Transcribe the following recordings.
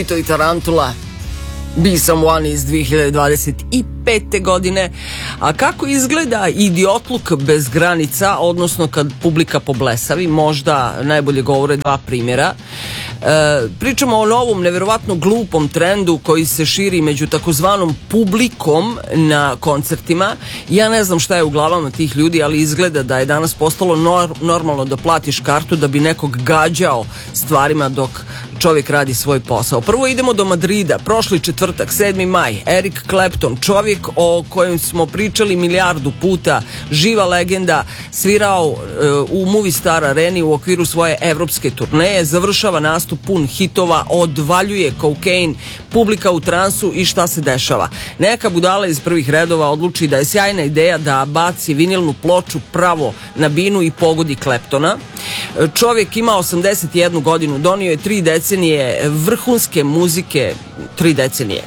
Vito i Tarantula, Be Someone iz 2025. godine. A kako izgleda idiotluk bez granica, odnosno kad publika poblesavi, možda najbolje govore dva primjera. Pričamo o novom, neverovatno glupom trendu koji se širi među takozvanom publikom na koncertima. Ja ne znam šta je u glavama tih ljudi, ali izgleda da je danas postalo normalno da platiš kartu da bi nekog gađao stvarima dok čovjek radi svoj posao. Prvo idemo do Madrida, prošli četvrtak, 7. maj, Eric Clapton, čovjek o kojem smo pričali milijardu puta, živa legenda, svirao u Movistar Areni u okviru svoje evropske turneje, završava nastup pun hitova, odvaljuje kokain, publika u transu i šta se dešava? Neka budala iz prvih redova odluči da je sjajna ideja da baci vinilnu ploču pravo na binu i pogodi Claptona. Čovjek ima 81 godinu, donio je 3 decenije vrhunske muzike, 3 decenije,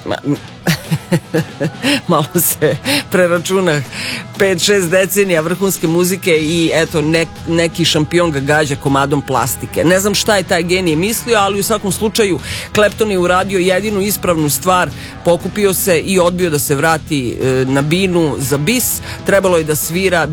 malo se preračuna, 5-6 decenija vrhunske muzike i eto neki šampion ga gađa komadom plastike. Ne znam šta je taj genije mislio, ali u svakom slučaju Clapton je uradio jedinu ispravnu stvar, pokupio se i odbio da se vrati na binu za bis. Trebalo je da svira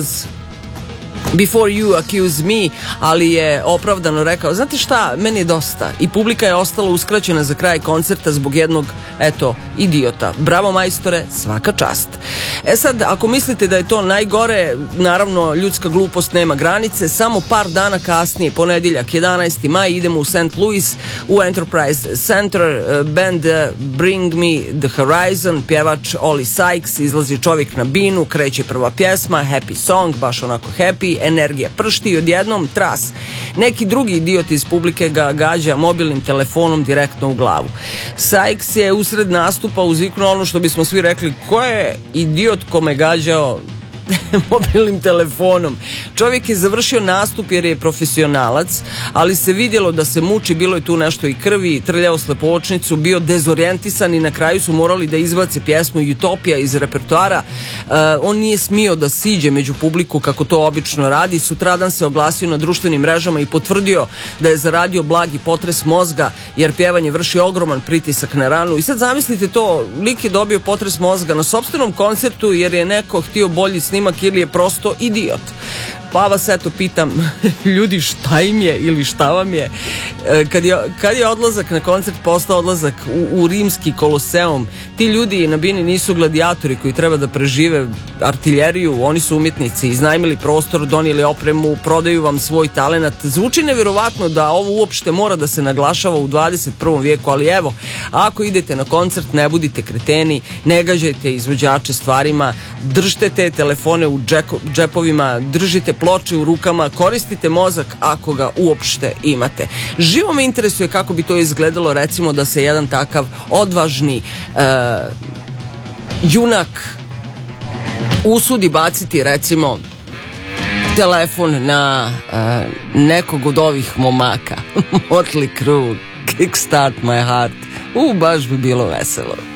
Before You Accuse Me, ali je opravdano rekao, znate šta, meni je dosta. I publika je ostala uskraćena za kraj koncerta zbog jednog, idiota. Bravo majstore, svaka čast. Sad, ako mislite da je to najgore, naravno, ljudska glupost nema granice. Samo par dana kasnije, ponedjeljak, 11. maj, idemo u St. Louis, u Enterprise Center, band Bring Me The Horizon, pjevač Oli Sykes, izlazi čovjek na binu, kreće prva pjesma, happy song, baš onako happy, energija pršti i odjednom tras. Neki drugi idiot iz publike ga gađa mobilnim telefonom direktno u glavu. Sykes je usred nastupa uzviknuo ono što bismo svi rekli, ko je idiot kome gađao mobilnim telefonom. Čovjek je završio nastup jer je profesionalac, ali se vidjelo da se muči, bilo je tu nešto i krvi, trljao slepočnicu, bio dezorijentisan i na kraju su morali da izbace pjesmu Utopija iz repertoara. On nije smio da siđe među publiku kako to obično radi. Sutradan se oglasio na društvenim mrežama i potvrdio da je zaradio blagi potres mozga jer pjevanje vrši ogroman pritisak na ranu. I sad zamislite to, lik je dobio potres mozga na sopstvenom koncertu jer je neko htio bolji snimak ili je prosto idiot. Pa vas eto pitam, ljudi, šta im je ili šta vam je? Kad je odlazak na koncert postao odlazak u rimski koloseum, ti ljudi na bini nisu gladijatori koji treba da prežive artiljeriju, oni su umjetnici, iznajmili prostor, donijeli opremu, prodaju vam svoj talenat. Zvuči nevjerovatno da ovo uopšte mora da se naglašava u 21. vijeku, ali evo, ako idete na koncert, ne budite kreteni, ne gađajte izvođače stvarima, držite te telefone u džepovima, držite ploče u rukama, koristite mozak ako ga uopšte imate. Živo me interesuje kako bi to izgledalo, recimo da se jedan takav odvažni junak usudi baciti recimo telefon na nekog od ovih momaka. Motley Crue, Kickstart My Heart. Baš bi bilo veselo.